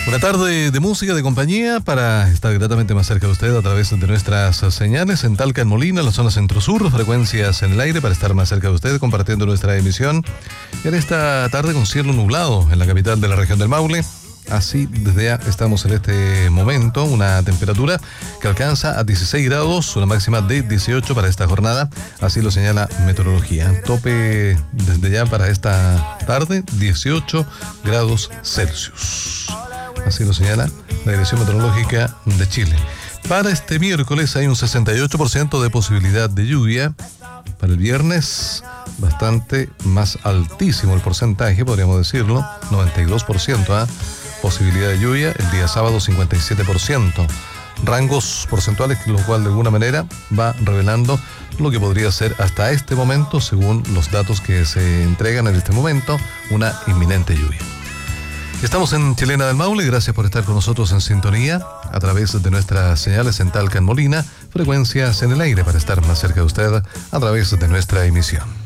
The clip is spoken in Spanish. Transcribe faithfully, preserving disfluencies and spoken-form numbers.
Una tarde de música, de compañía, para estar gratamente más cerca de usted a través de nuestras señales en Talca, en Molina, en la zona centro-sur, frecuencias en el aire para estar más cerca de usted, compartiendo nuestra emisión. Y en esta tarde con cielo nublado en la capital de la región del Maule. Así, desde ya estamos en este momento, una temperatura que alcanza a dieciséis grados, una máxima de dieciocho para esta jornada, así lo señala meteorología. Tope desde ya para esta tarde, dieciocho grados Celsius. Así lo señala la Dirección Meteorológica de Chile. Para este miércoles hay un sesenta y ocho por ciento de posibilidad de lluvia. Para el viernes, bastante más altísimo el porcentaje, podríamos decirlo, noventa y dos por ciento, ¿eh? Posibilidad de lluvia. El día sábado, cincuenta y siete por ciento. Rangos porcentuales, lo cual de alguna manera va revelando lo que podría ser hasta este momento, según los datos que se entregan en este momento, una inminente lluvia. Estamos en Chilena del Maule, gracias por estar con nosotros en sintonía a través de nuestras señales en Talca, en Molina, frecuencias en el aire para estar más cerca de usted a través de nuestra emisión.